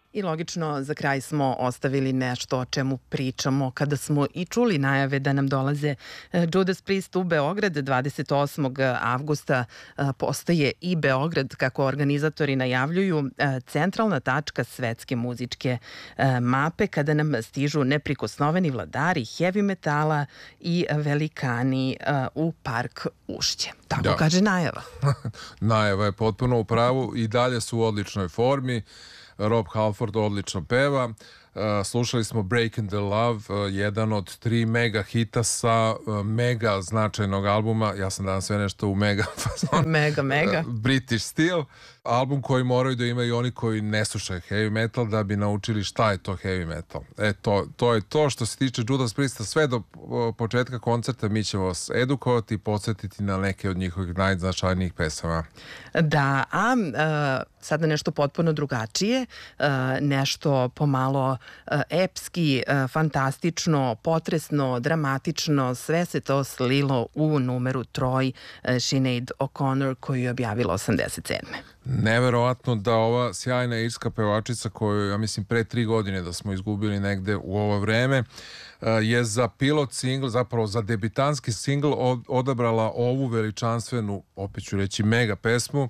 I logično, za kraj smo ostavili nešto o čemu pričamo kada smo i čuli najave da nam dolaze Judas Priest u Beograd 28. avgusta. Postaje i Beograd, kako organizatori najavljuju, centralna tačka svetske muzičke mape kada nam stižu neprikosnoveni vladari heavy metala i velikani u park Ušće. Tako kaže najava. Najava je potpuno u pravu i dalje su u odličnoj formi. Rob Halford odlično peva. Slušali smo Breaking the Love, jedan od 3 mega hita sa mega značajnog albuma. Ja sam danas sve nešto u mega mega British Steel. Album koji moraju da imaju oni koji ne slušaju heavy metal da bi naučili šta je to heavy metal. To je to što se tiče Judas Priesta. Sve do početka koncerta mi ćemo vas edukovati i podsjetiti na neke od njihovih najznačajnijih pesama. Da, sada nešto potpuno drugačije, nešto pomalo epski, fantastično, potresno, dramatično, sve se to slilo u numeru Troy Sinead O'Connor koju je objavila 87. Neverovatno da ova sjajna irska pevačica koju, ja mislim, pre 3 godine da smo izgubili negde u ovo vreme, je za pilot single, zapravo za debitanski single odabrala ovu veličanstvenu, opet ću reći, mega pesmu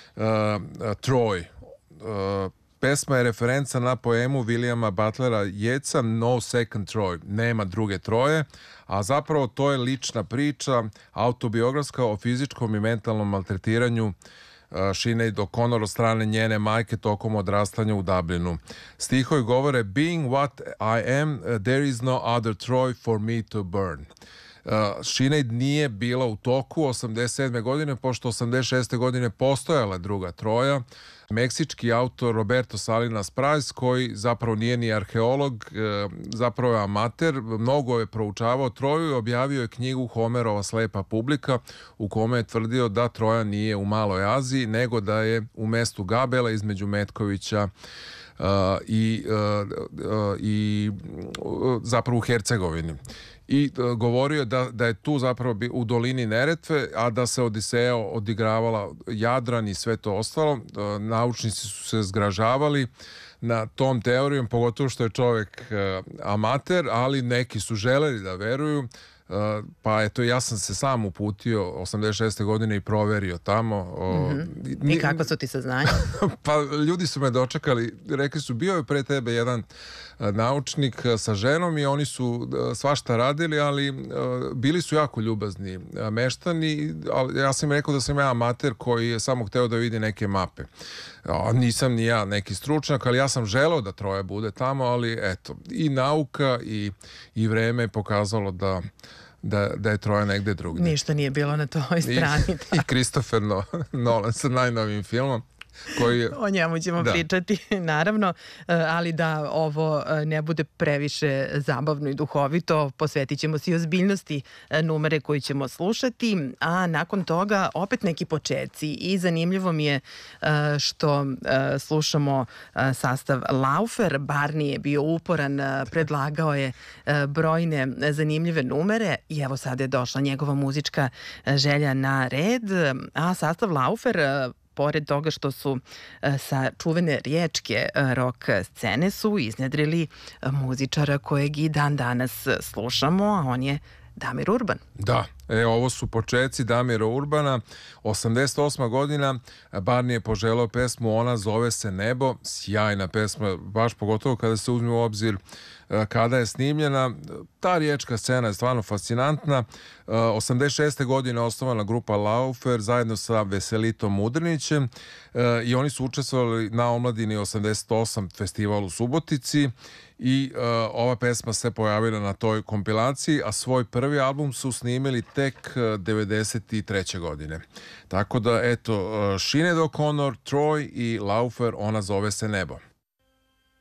Troy. Pesma je referenca na poemu Williama Butlera Yeatsa No Second Troy, nema druge Troje, a zapravo to je lična priča, autobiografska o fizičkom i mentalnom maltretiranju Sinead O'Connor od strane njene majke tokom odrastanja u Dublinu. Stihovi govore: Being what I am, there is no other Troy for me to burn. Sinead nije bila u toku 87. godine, pošto 86. godine postojala druga Troja. Meksički autor Roberto Salinas Price, koji zapravo nije ni arheolog, zapravo je amater, mnogo je proučavao Troju i objavio je knjigu Homerova slepa publika, u kome je tvrdio da Troja nije u Maloj Aziji, nego da je u mestu Gabela između Metkovića i zapravo u Hercegovini. I govorio da je tu zapravo u dolini Neretve, a da se Odiseja odigravala Jadran i sve to ostalo. Naučnici su se zgražavali na tom teorijom, pogotovo što je čovjek amater, ali neki su želeli da veruju. Pa eto, ja sam se sam uputio 86. godine i proverio tamo. I kako su ti saznanja? Pa ljudi su me dočekali, rekli su bio je pre tebe jedan naučnik sa ženom i oni su svašta radili, ali bili su jako ljubazni meštani, ali ja sam im rekao da sam ja amater koji je samo hteo da vidi neke mape. Nisam ni ja neki stručnjak, ali ja sam želeo da Troja bude tamo, ali eto, i nauka i vreme je pokazalo da je Troja negde drugdje. Ništa nije bilo na toj strani. I Christopher Nolan sa najnovim filmom. O njemu ćemo pričati, naravno, ali da ovo ne bude previše zabavno i duhovito, posvetit ćemo se i ozbiljnosti numere koju ćemo slušati, a nakon toga opet neki počeci i zanimljivo mi je što slušamo sastav Laufer. Barney je bio uporan, predlagao je brojne zanimljive numere i evo sada je došla njegova muzička želja na red, a sastav Laufer, pored toga što su sa čuvene riječke rock scene, su iznedrili muzičara kojeg i dan danas slušamo, a on je Damir Urban. Da, ovo su počeci Damira Urbana. 88. godina, Barney je poželao pesmu Ona zove se nebo, sjajna pesma, baš pogotovo kada se uzme u obzir kada je snimljena. Ta riječka scena je stvarno fascinantna. 86. godine osnovana grupa Laufer zajedno sa Veselitom Mudrinićem i oni su učestvovali na Omladini 88 festivalu u Subotici i ova pesma se pojavila na toj kompilaciji, a svoj prvi album su snimili tek 93. godine. Tako da, eto, Sinead O'Connor, Troy i Laufer, Ona zove se nebo.